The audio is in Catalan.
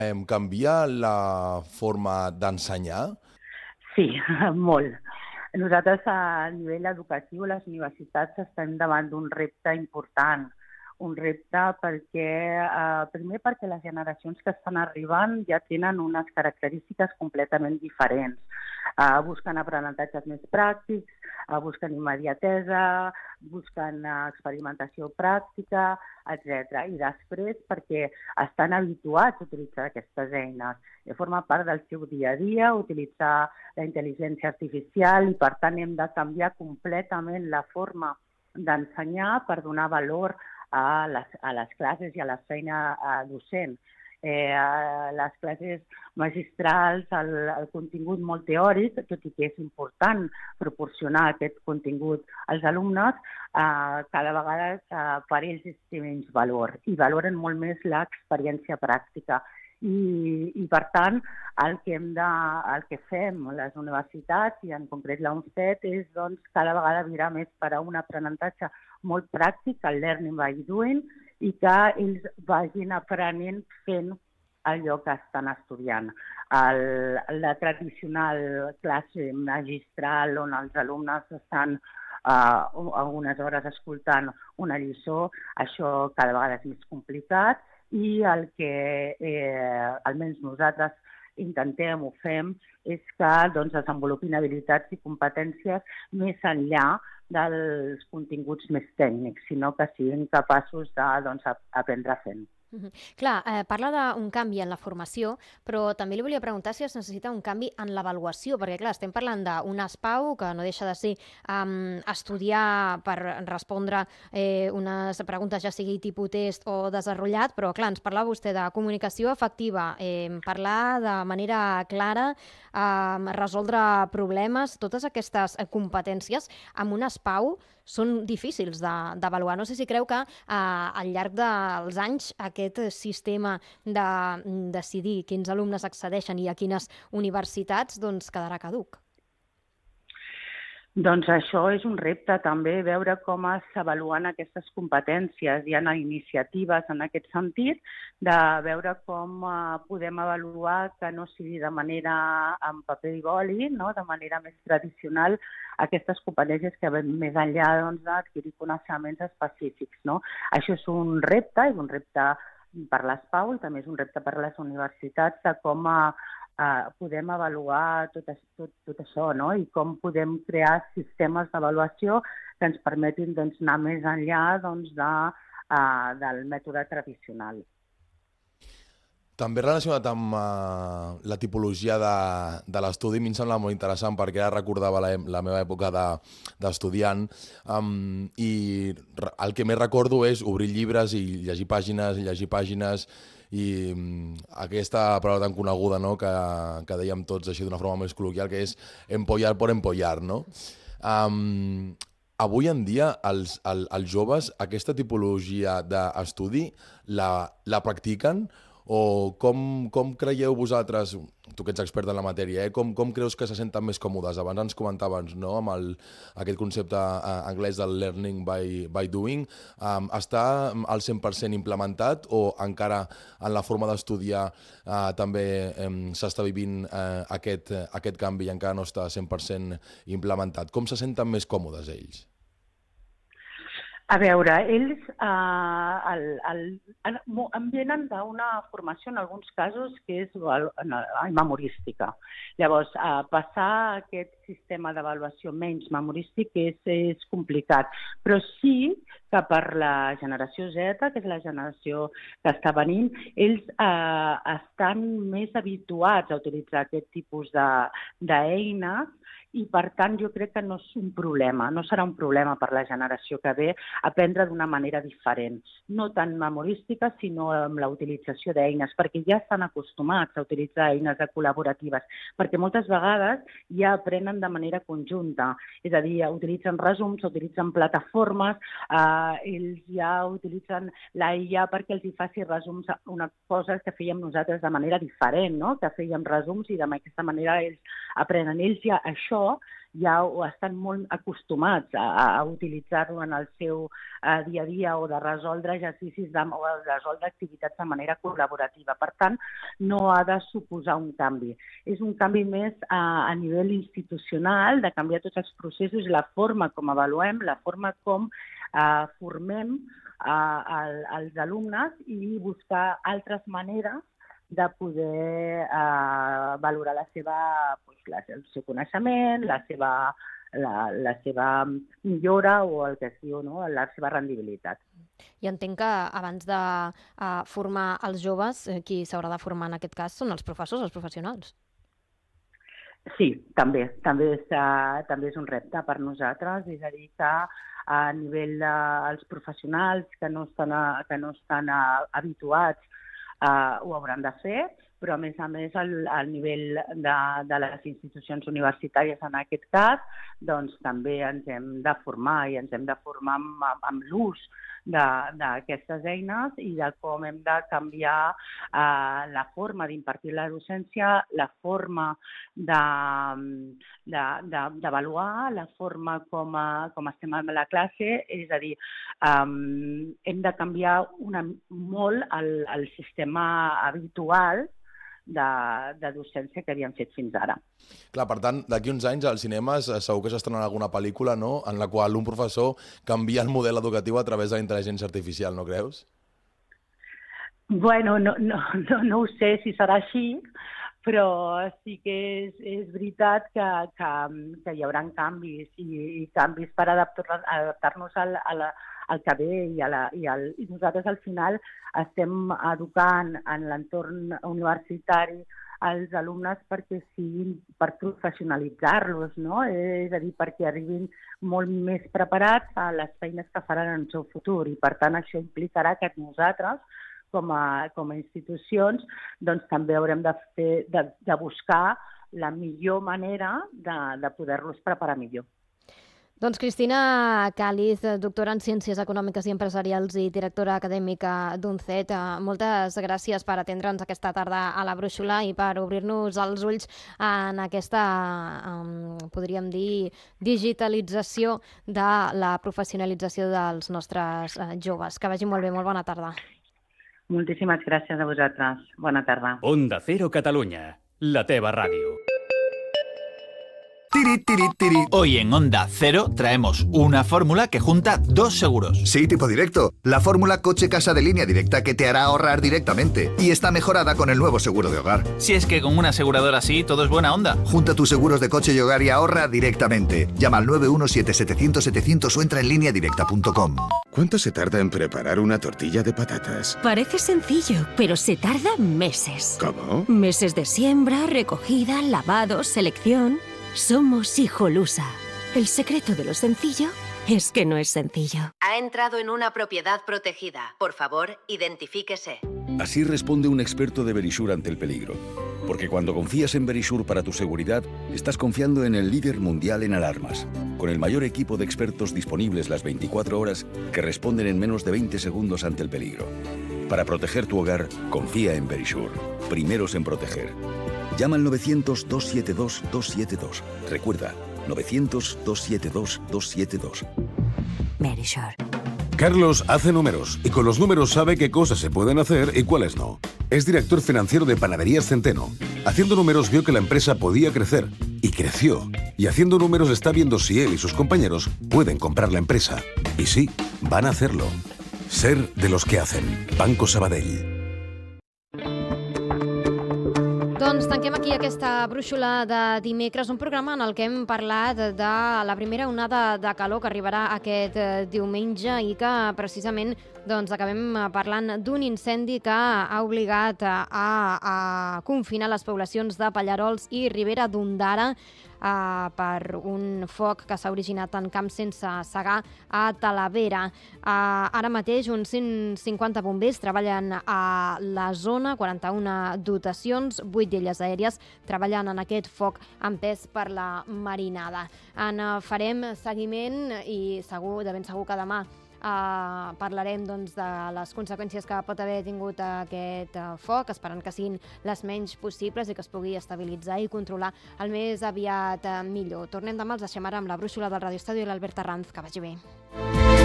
Canvia la forma d'ensenyar? Sí, molt. Nosaltres a nivell educatiu, les universitats estem davant d'un repte important. Un repte primer perquè les generacions que estan arribant ja tenen unes característiques completament diferents. Busquen aprenentatges més pràctics, busquen immediatesa, busquen experimentació pràctica, etc. I després perquè estan habituats a utilitzar aquestes eines. Forma part del seu dia a dia, utilitzar la intel·ligència artificial i, per tant, hem de canviar completament la forma d'ensenyar per donar valor a les classes i a la feina docent. Les classes magistrals, el contingut molt teòric, tot i que és important proporcionar aquest contingut als alumnes, cada vegada per ells té menys valor i valoren molt més l'experiència pràctica. I per tant, el que fem a les universitats, i en concret la UNCED, és cada vegada virar més per a un aprenentatge molt pràctic, el learning by doing, i que ells vagin aprenent fent allò que estan estudiant. La tradicional classe magistral on els alumnes estan algunes hores escoltant una lliçó, això cada vegada és més complicat, i el que almenys nosaltres intentem o fem és que desenvolupin habilitats i competències més enllà dels continguts més tècnics, sinó que siguin capaços d'aprendre fent. Clar, parla d'un canvi en la formació, però també li volia preguntar si es necessita un canvi en l'avaluació, perquè clar, estem parlant d'un ESPAU que no deixa de ser estudiar per respondre unes preguntes, ja sigui tipus test o desenrotllat, però clar, ens parla vostè de comunicació efectiva, parlar de manera clara, resoldre problemes, totes aquestes competències amb un ESPAU són difícils d'avaluar. No sé si creu que al llarg dels anys aquest sistema de decidir quins alumnes accedeixen i a quines universitats quedarà caduc. Doncs això és un repte també, veure com s'avaluen aquestes competències. Hi ha iniciatives en aquest sentit de veure com podem avaluar que no sigui de manera en paper i boli, no? De manera més tradicional, aquestes competències que van més enllà d'adquirir coneixements específics. No? Això és un repte per l'ESPAU i també és un repte per les universitats de com podem avaluar tot això, no? I com podem crear sistemes d'avaluació que ens permetin anar més enllà del mètode tradicional. També relacionat amb la tipologia de l'estudi, a mi em sembla molt interessant perquè ara recordava la meva època d'estudiant i el que més recordo és obrir llibres i llegir pàgines i aquesta paraula tan coneguda, no? que dèiem tots així d'una forma més col·loquial, que és empollar por empollar, no? Avui en dia els joves aquesta tipologia d'estudi la practiquen o com creieu vosaltres, tu que ets expert en la matèria, com creus que se senten més còmodes? Abans ens comentaves, no?, amb aquest concepte anglès del learning by doing. Està al 100% implementat o encara en la forma d'estudiar també s'està vivint aquest canvi i encara no està 100% implementat? Com se senten més còmodes ells? A veure, ells en venen d'una formació, en alguns casos, que és memorística. Llavors, passar a aquest sistema d'avaluació menys memorístic és complicat, però sí que per la generació Z, que és la generació que està venint, ells estan més habituats a utilitzar aquest tipus d'eines i, per tant, jo crec que no és un problema, no serà un problema per la generació que ve aprendre d'una manera diferent, no tan memorística, sinó amb la utilització d'eines, perquè ja estan acostumats a utilitzar eines col·laboratives, perquè moltes vegades ja aprenen de manera conjunta, és a dir, utilitzen resums, utilitzen plataformes, ells ja utilitzen la IA perquè els hi faci resums, una cosa que fèiem nosaltres de manera diferent, no? Que fèiem resums i d'aquesta manera ells aprenen. Ells ja això això ja estan molt acostumats a utilitzar-lo en el seu dia a dia o de resoldre exercicis o de resoldre activitats de manera col·laborativa. Per tant, no ha de suposar un canvi. És un canvi més a nivell institucional, de canviar tots els processos, la forma com avaluem, la forma com formem els alumnes i buscar altres maneres de poder valorar el seu coneixement, la seva millora o el que es diu, no? La seva rendibilitat. I entenc que abans de formar els joves, qui s'haurà de formar en aquest cas són els professors, els professionals. Sí, també és un repte per nosaltres, és a dir, que a nivell dels professionals que no estan habituats ho hauran de fer, però a més al nivell de les institucions universitàries en aquest cas, doncs també ens hem de formar i ens hem de formar amb l'ús d'aquestes eines i de com hem de canviar la forma d'impartir la docència, la forma d'avaluar, la forma com estem a la classe, és a dir, hem de canviar molt el sistema habitual de docència que havíem fet fins ara. Clar, per tant, d'aquí uns anys als cinemes segur que s'estrena alguna pel·lícula, no?, en la qual un professor canvia el model educatiu a través de la intel·ligència artificial, no creus? Bueno, no ho sé si serà així, però sí que és veritat que hi haurà canvis i canvis per adaptar-nos al que ve i nosaltres al final estem educant en l'entorn universitari als alumnes perquè siguin, per professionalitzar-los, no? És a dir, perquè arribin molt més preparats a les feines que faran en el seu futur i per tant això implicarà que nosaltres com a institucions doncs també haurem de buscar la millor manera de poder-los preparar millor. Doncs Cristina Càliz, doctora en Ciències Econòmiques i Empresarials i directora acadèmica d'UNCED, moltes gràcies per atendre'ns aquesta tarda a la Brúixola i per obrir-nos els ulls en aquesta, podríem dir, digitalització de la professionalització dels nostres joves. Que vagi molt bé, molt bona tarda. Moltíssimes gràcies a vosaltres. Bona tarda. Onda Cero Catalunya, la teva ràdio. Hoy en Onda Cero traemos una fórmula que junta dos seguros. Sí, tipo directo. La fórmula coche-casa de Línea Directa que te hará ahorrar directamente. Y está mejorada con el nuevo seguro de hogar. Si es que con una aseguradora así todo es buena onda. Junta tus seguros de coche y hogar y ahorra directamente. Llama al 917-700-700 o entra en lineadirecta.com. ¿Cuánto se tarda en preparar una tortilla de patatas? Parece sencillo, pero se tarda meses. ¿Cómo? Meses de siembra, recogida, lavado, selección. Somos Hijolusa. El secreto de lo sencillo es que no es sencillo. Ha entrado en una propiedad protegida. Por favor, identifíquese. Así responde un experto de Verisure ante el peligro. Porque cuando confías en Verisure para tu seguridad, estás confiando en el líder mundial en alarmas, con el mayor equipo de expertos disponibles las 24 horas que responden en menos de 20 segundos ante el peligro. Para proteger tu hogar, confía en Verisure. Primeros en proteger. Llama al 900-272-272. Recuerda, 900-272-272. Verisure. Carlos hace números y con los números sabe qué cosas se pueden hacer y cuáles no. Es director financiero de Panaderías Centeno. Haciendo números vio que la empresa podía crecer y creció. Y haciendo números está viendo si él y sus compañeros pueden comprar la empresa. Y sí, van a hacerlo. Ser de los que hacen. Banco Sabadell. Doncs tanquem aquí aquesta brúixola de dimecres, un programa en el que hem parlat de la primera onada de calor que arribarà aquest diumenge i que precisament acabem parlant d'un incendi que ha obligat a confinar les poblacions de Pallarols i Ribera d'Ondara per un foc que s'ha originat en camps sense segar a Talavera. Ara mateix uns 150 bombers treballen a la zona, 41 dotacions, 8 d'elles aèries, treballant en aquest foc empès per la marinada. En farem seguiment i de ben segur que demà Parlarem doncs, de les conseqüències que pot haver tingut aquest foc, esperant que siguin les menys possibles i que es pugui estabilitzar i controlar el més aviat millor. Tornem demà, els deixem ara amb la brúixola del Radio Estàdio i l'Albert Arranz. Que vagi bé.